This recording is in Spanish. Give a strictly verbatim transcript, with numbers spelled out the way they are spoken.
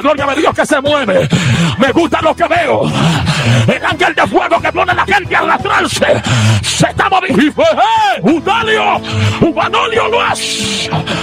Gloria a Dios que se mueve. Me gusta lo que veo. El ángel de fuego que pone a la gente a arrastrarse. Se está moviendo. ¡Eh! ¡Udalio! ¡Ubanolio lo es!